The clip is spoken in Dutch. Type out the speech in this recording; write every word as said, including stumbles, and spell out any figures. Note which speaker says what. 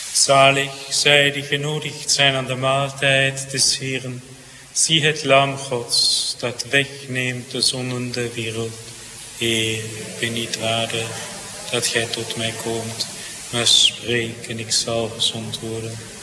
Speaker 1: Zalig zij die genodigd zijn aan de maaltijd des Heeren. Zie het lam Gods dat wegneemt de zonden der wereld. Heer, ik ben niet waardig dat gij tot mij komt, maar spreek en ik zal gezond worden.